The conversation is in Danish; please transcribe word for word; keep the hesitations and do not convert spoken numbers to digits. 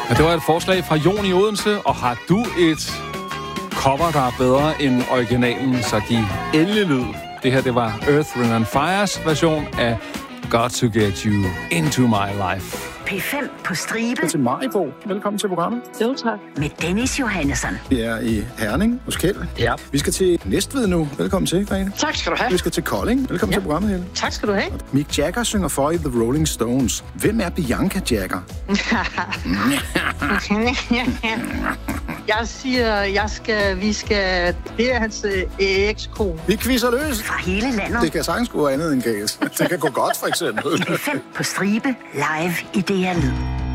Ja, det var et forslag fra Jon i Odense, og har du et cover, der er bedre end originalen, så giv endelig lyd. Det her, det var Earth, Wind and Fire's version af Got to Get You Into My Life. P fem på stribe. Det er til Maribo. Velkommen til programmet. Jo, tak. Med Dennis Johannesson. Vi er i Herning hos Kjeld. Ja. Vi skal til Næstved nu. Velkommen til, Grete. Tak skal du have. Vi skal til Kolding. Velkommen ja. til programmet, Helle. Tak skal du have. Mick Jagger synger for i The Rolling Stones. Hvem er Bianca Jagger? Jeg siger, jeg skal, vi skal... Det er hans øh, ekskone. Vi quizzer løs. Fra hele landet. Det kan sagtens gå andet end gæs. Det kan gå godt, for eksempel. P fem på stribe. Live i D R Lyd.